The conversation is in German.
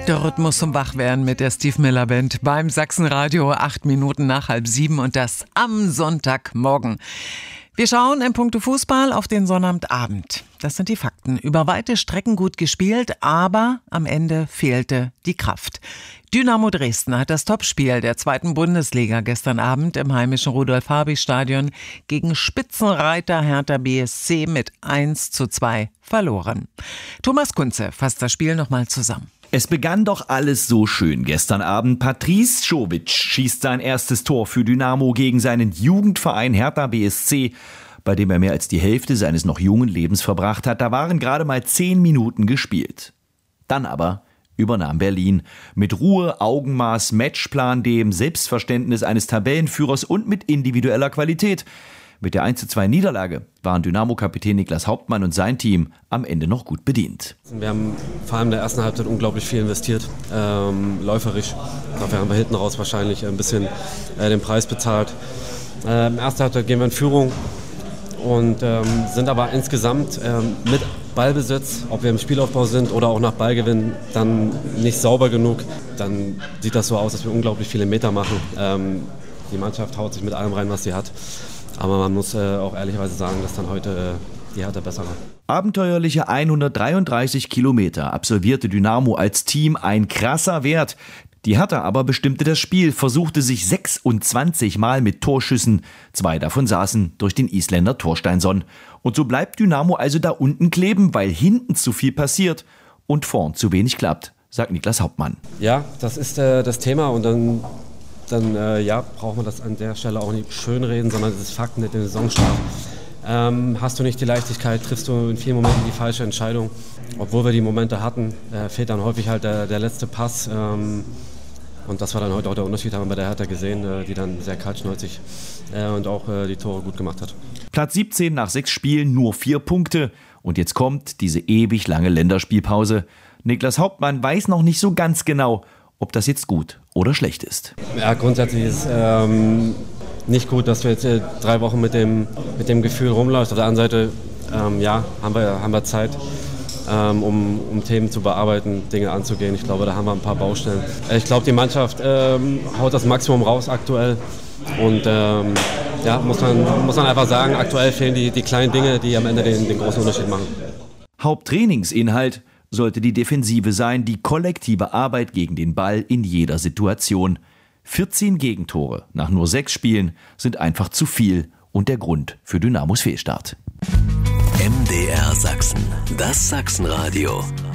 Der Rhythmus zum Wachwerden mit der Steve Miller Band beim Sachsenradio, 8 Minuten nach 6:30 und das am Sonntagmorgen. Wir schauen im Punkto Fußball auf den Sonnabendabend. Das sind die Fakten. Über weite Strecken gut gespielt, aber am Ende fehlte die Kraft. Dynamo Dresden hat das Topspiel der 2. Bundesliga gestern Abend im heimischen Rudolf-Habich-Stadion gegen Spitzenreiter Hertha BSC mit 1:2 verloren. Thomas Kunze fasst das Spiel nochmal zusammen. Es begann doch alles so schön gestern Abend. Patrice Czovic schießt sein erstes Tor für Dynamo gegen seinen Jugendverein Hertha BSC, bei dem er mehr als die Hälfte seines noch jungen Lebens verbracht hat. Da waren gerade mal 10 Minuten gespielt. Dann aber übernahm Berlin. Mit Ruhe, Augenmaß, Matchplan, dem Selbstverständnis eines Tabellenführers und mit individueller Qualität. Mit der 1:2 Niederlage waren Dynamo-Kapitän Niklas Hauptmann und sein Team am Ende noch gut bedient. Wir haben vor allem in der ersten Halbzeit unglaublich viel investiert, läuferisch. Dafür haben wir hinten raus wahrscheinlich ein bisschen den Preis bezahlt. In der ersten Halbzeit gehen wir in Führung und sind aber insgesamt mit Ballbesitz, ob wir im Spielaufbau sind oder auch nach Ballgewinn, dann nicht sauber genug. Dann sieht das so aus, dass wir unglaublich viele Meter machen. Die Mannschaft haut sich mit allem rein, was sie hat. Aber man muss auch ehrlicherweise sagen, dass dann heute die Hertha besser war. Abenteuerliche 133 Kilometer absolvierte Dynamo als Team, ein krasser Wert. Die Hertha aber bestimmte das Spiel, versuchte sich 26 Mal mit Torschüssen. 2 davon saßen durch den Isländer Thorsteinsson. Und so bleibt Dynamo also da unten kleben, weil hinten zu viel passiert und vorn zu wenig klappt, sagt Niklas Hauptmann. Ja, das ist das Thema und dann braucht man das an der Stelle auch nicht schönreden, sondern das ist Fakt mit dem Saisonstart. Hast du nicht die Leichtigkeit, triffst du in vielen Momenten die falsche Entscheidung. Obwohl wir die Momente hatten, fehlt dann häufig halt der letzte Pass. Und das war dann heute auch der Unterschied, haben wir bei der Hertha gesehen, die dann sehr kaltschnäuzig und auch die Tore gut gemacht hat. Platz 17 nach 6 Spielen, nur 4 Punkte. Und jetzt kommt diese ewig lange Länderspielpause. Niklas Hauptmann weiß noch nicht so ganz genau, ob das jetzt gut oder schlecht ist. Ja, grundsätzlich ist nicht gut, dass wir jetzt 3 Wochen mit dem Gefühl rumläuft. Auf der anderen Seite haben wir Zeit, um Themen zu bearbeiten, Dinge anzugehen. Ich glaube, da haben wir ein paar Baustellen. Ich glaube, die Mannschaft haut das Maximum raus aktuell. Und muss man einfach sagen, aktuell fehlen die kleinen Dinge, die am Ende den großen Unterschied machen. Haupttrainingsinhalt sollte die Defensive sein, die kollektive Arbeit gegen den Ball in jeder Situation. 14 Gegentore nach nur 6 Spielen sind einfach zu viel und der Grund für Dynamos Fehlstart. MDR Sachsen, das Sachsenradio.